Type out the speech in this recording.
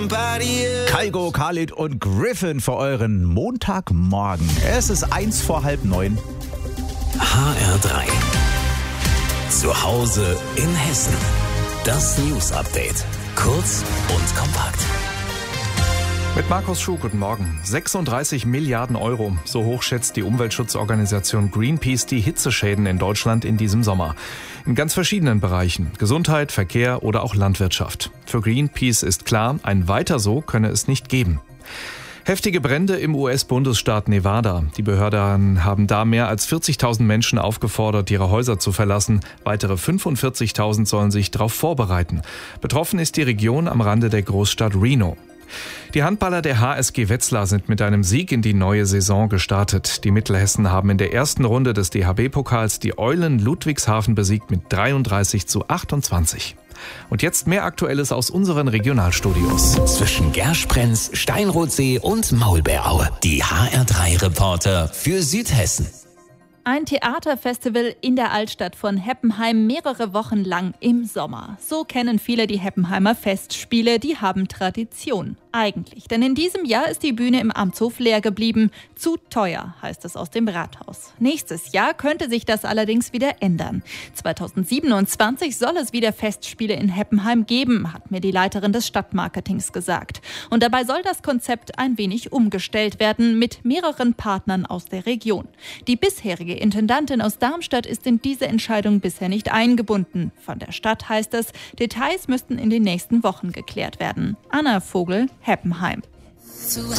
Kygo, Khalid und Griffin für euren Montagmorgen. Es ist 8:45. HR3. Zu Hause in Hessen. Das News-Update. Kurz und kompakt. Mit Markus Schuh, guten Morgen. 36 Milliarden Euro, so hoch schätzt die Umweltschutzorganisation Greenpeace die Hitzeschäden in Deutschland in diesem Sommer. In ganz verschiedenen Bereichen, Gesundheit, Verkehr oder auch Landwirtschaft. Für Greenpeace ist klar, ein Weiter so könne es nicht geben. Heftige Brände im US-Bundesstaat Nevada. Die Behörden haben da mehr als 40.000 Menschen aufgefordert, ihre Häuser zu verlassen. Weitere 45.000 sollen sich darauf vorbereiten. Betroffen ist die Region am Rande der Großstadt Reno. Die Handballer der HSG Wetzlar sind mit einem Sieg in die neue Saison gestartet. Die Mittelhessen haben in der ersten Runde des DHB-Pokals die Eulen Ludwigshafen besiegt mit 33:28. Und jetzt mehr Aktuelles aus unseren Regionalstudios. Zwischen Gersprenz, Steinrotsee und Maulbeeraue. Die HR3-Reporter für Südhessen. Ein Theaterfestival in der Altstadt von Heppenheim mehrere Wochen lang im Sommer. So kennen viele die Heppenheimer Festspiele, die haben Tradition. Eigentlich, denn in diesem Jahr ist die Bühne im Amtshof leer geblieben. Zu teuer, heißt es aus dem Rathaus. Nächstes Jahr könnte sich das allerdings wieder ändern. 2027 soll es wieder Festspiele in Heppenheim geben, hat mir die Leiterin des Stadtmarketings gesagt. Und dabei soll das Konzept ein wenig umgestellt werden mit mehreren Partnern aus der Region. Die bisherige Intendantin aus Darmstadt ist in diese Entscheidung bisher nicht eingebunden. Von der Stadt heißt es, Details müssten in den nächsten Wochen geklärt werden. Anna Vogel, Heppenheim. Zu